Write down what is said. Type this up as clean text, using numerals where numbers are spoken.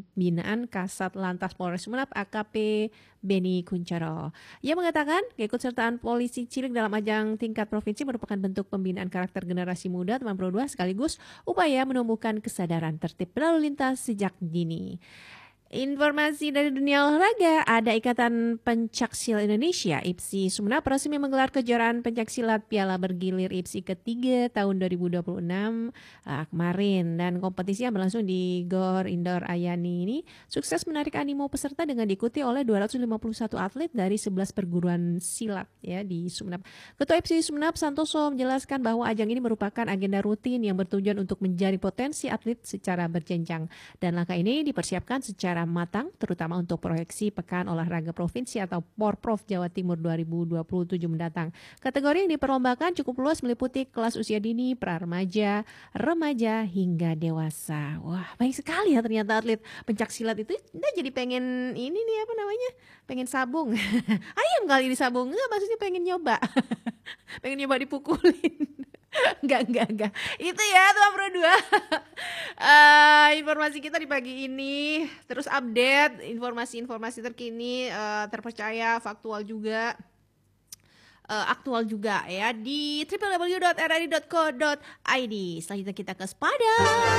Pembinaan Kasat Lantas Polres Sumeneb AKP Beni Kuncoro. Ia mengatakan keikutsertaan polisi cilik dalam ajang tingkat provinsi merupakan bentuk pembinaan karakter generasi muda teman Pro 2 sekaligus upaya menumbuhkan kesadaran tertib berlalu lintas sejak dini. Informasi dari dunia olahraga, ada Ikatan Pencaksilat Indonesia IPSI Sumeneb resmi menggelar kejuaraan pencaksilat Piala Bergilir IPSI ketiga tahun 2026 kemarin, dan kompetisi yang berlangsung di Gor Indoor Ayani ini sukses menarik animo peserta dengan diikuti oleh 251 atlet dari 11 perguruan silat ya di Sumeneb. Ketua IPSI Sumeneb Santoso menjelaskan bahwa ajang ini merupakan agenda rutin yang bertujuan untuk menjaring potensi atlet secara berjenjang, dan langkah ini dipersiapkan secara matang terutama untuk proyeksi Pekan Olahraga Provinsi atau Porprov Jawa Timur 2027 mendatang. Kategori yang diperlombakan cukup luas meliputi kelas usia dini, pra-remaja, remaja hingga dewasa. Wah, banyak sekali ya ternyata atlet pencaksilat itu. Kita jadi pengen ini nih apa namanya? Pengen sabung. Ayam kali ini sabung. Enggak, maksudnya pengen nyoba. Pengen nyoba dipukulin. Enggak. Itu ya Tuan Pro 2. Informasi kita di pagi ini. Terus update informasi-informasi terkini, terpercaya, faktual juga. Aktual juga ya di www.rri.co.id. Selanjutnya kita ke Sepada.